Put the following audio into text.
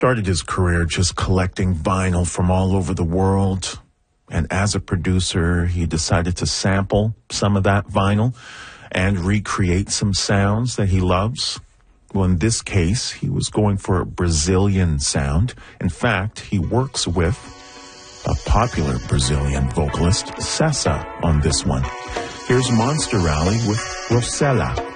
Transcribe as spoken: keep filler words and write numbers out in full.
Started his career just collecting vinyl from all over the world. And as a producer, he decided to sample some of that vinyl and recreate some sounds that he loves. Well, in this case, he was going for a Brazilian sound. In fact, he works with a popular Brazilian vocalist, Sessa, on this one. Here's Monster Rally with Rosella.